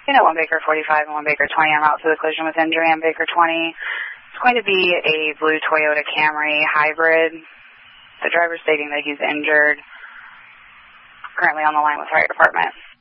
You know, 1 Baker 45 and 1 Baker 20 en route to the collision with injury on Baker 20. It's going to be a blue Toyota Camry hybrid. The driver stating that he's injured. Currently on the line with fire department.